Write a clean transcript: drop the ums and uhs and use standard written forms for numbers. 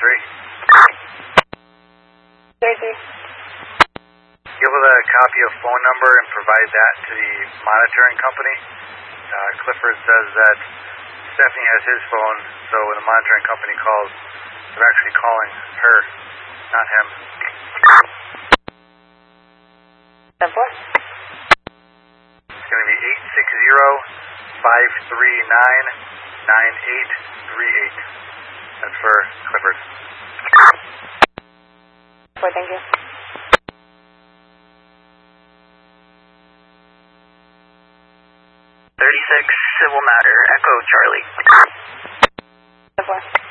33. Give her a copy of phone number and provide that to the monitoring company. Clifford says that Stephanie has his phone, so when the monitoring company calls, they're actually calling her, not him. 10-4. It's going to be 860-539-9838. That's for Clifford. 4, thank you. 36, civil matter, Echo Charlie. 10-4.